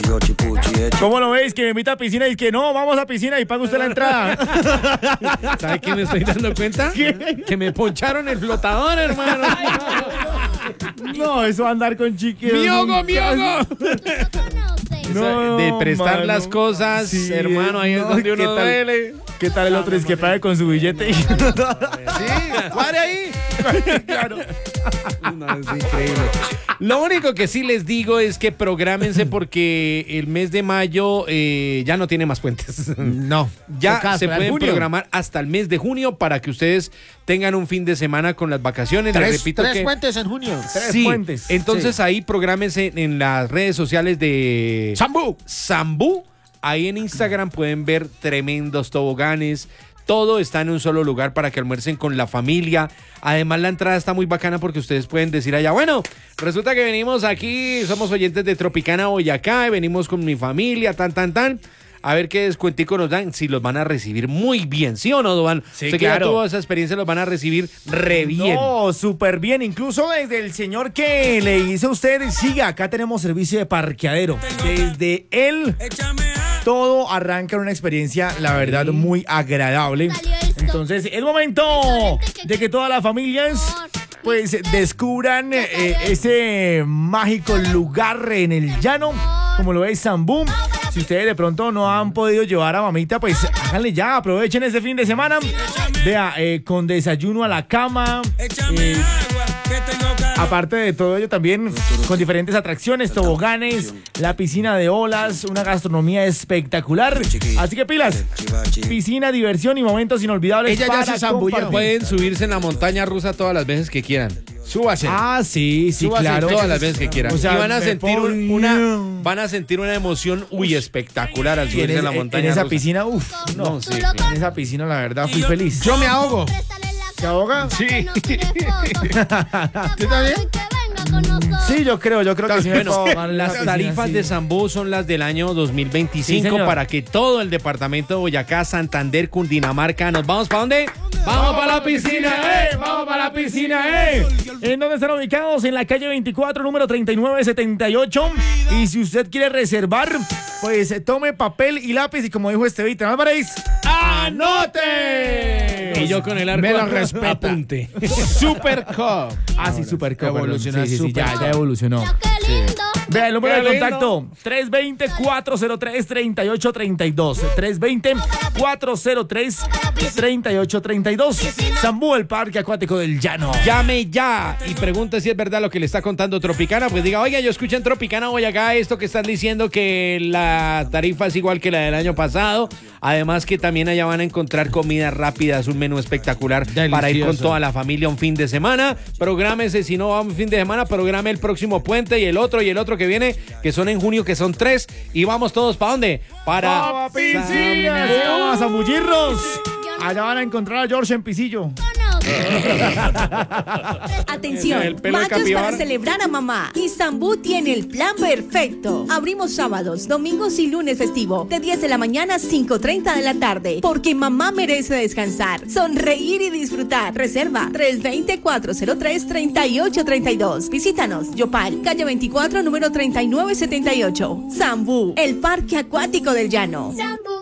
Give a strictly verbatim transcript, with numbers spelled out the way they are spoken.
¿Cómo lo veis? Que me invita a piscina y que no, vamos a piscina y paga usted la entrada. ¿Sabe qué me estoy dando cuenta? ¿Qué? Que me poncharon el flotador, hermano. No, eso va a andar con chiquillos. ¡Miogo, miogo! No, de prestar mano. las cosas, Sí, hermano, ahí no, es donde ¿qué uno tal? duele. ¿Qué tal el otro? Es que pague con su billete. Sí, pare ahí. Claro. No, es increíble. Lo único que sí les digo es que prográmense porque el mes de mayo eh, ya no tiene más puentes. No. Ya Toca se esperar pueden junio. programar hasta el mes de junio para que ustedes tengan un fin de semana con las vacaciones. Les Tres, repito tres que puentes en junio. Tres sí, puentes. entonces Sí. ahí prográmense en las redes sociales de Zambú. Zambú. Ahí en Instagram pueden ver tremendos toboganes. Todo está en un solo lugar para que almuercen con la familia. Además, la entrada está muy bacana porque ustedes pueden decir allá, bueno, resulta que venimos aquí, somos oyentes de Tropicana Boyacá y venimos con mi familia, tan, tan, tan. A ver qué descuentico nos dan, si los van a recibir muy bien, ¿sí o no, Duan? Sí, Usted que ya claro. tuvo esa experiencia, los van a recibir re bien. No, súper bien. Incluso desde el señor que le hizo a usted, siga, acá tenemos servicio de parqueadero. Desde él, todo arranca en una experiencia, la verdad, muy agradable. Entonces, es momento de que todas las familias pues descubran eh, ese mágico lugar en el llano, como lo es Zambú. Si ustedes de pronto no han podido llevar a mamita, pues háganle ya, aprovechen este fin de semana. Vea, eh, con desayuno a la cama. eh, Aparte de todo ello, también con diferentes atracciones, toboganes, la piscina de olas, una gastronomía espectacular. Así que pilas, piscina, diversión y momentos inolvidables. Ella ya para se zambulló. compartir. Pueden subirse en la montaña rusa todas las veces que quieran. Súbase. Ah, sí, sí, Súbase claro. todas las veces que quieran. O sea, y van a me sentir un- pongo- una van a sentir una emoción uy espectacular al Y en, subirse es- en la en montaña esa rusa. piscina, uff, no, No, sí, en esa piscina la verdad fui feliz. Yo me ahogo. ¿Se ahoga? Sí. ¿Tú también? Sí, yo creo, yo creo que sí me Bueno, puedo ahogar en las esa piscina, tarifas sí. de Zambú son las del año dos mil Sí, veinticinco señor. para que todo el departamento de Boyacá, Santander, Cundinamarca, ¿nos vamos para dónde? ¡Vamos para la piscina! ¡Eh! ¡Vamos para la piscina! ¡Eh! ¿En dónde están ubicados? En la calle veinticuatro, número treinta y nueve setenta y ocho. Y si usted quiere reservar, pues eh, tome papel y lápiz y como dijo Estevita Álvarez, ¡anote! Y yo con el arco Me lo ap- respeta. apunte. Super Cup. Ah, sí, super cool, Evolucionó perdón. Sí, sí, sí, super ya, ya evolucionó. Qué lindo. Vea el número Qué de lindo. contacto: tres dos cero, cuatro cero tres, tres ocho tres dos. tres dos cero, cuatro cero tres, tres ocho tres dos. Zambú, el parque acuático del llano. Llame ya y pregunte si es verdad lo que le está contando Tropicana. Pues diga, oiga, yo escuché en Tropicana Boyacá esto que están diciendo que la tarifa es igual que la del año pasado. Además que también allá van a encontrar comida rápida, es un menú espectacular para ir con Delicioso. toda la familia un fin de semana. Prográmese, si no va un fin de semana, programe el próximo puente y el otro y el otro que viene, que son en junio, que son tres. Y vamos todos, ¿para dónde? Para ¡Vamos a piscina! ¡Sí, vamos a zambullirnos! Allá van a encontrar a George en pisillo. Atención, El pelo de mayos capibara. para celebrar a mamá. Y Zambú tiene el plan perfecto. Abrimos sábados, domingos y lunes festivo, de diez de la mañana a cinco treinta de la tarde, porque mamá merece descansar, sonreír y disfrutar. Reserva tres dos cero, cuatro cero tres, tres ocho tres dos. Visítanos, Yopal, calle veinticuatro, número treinta y nueve setenta y ocho. Zambú, el parque acuático del llano. Zambú.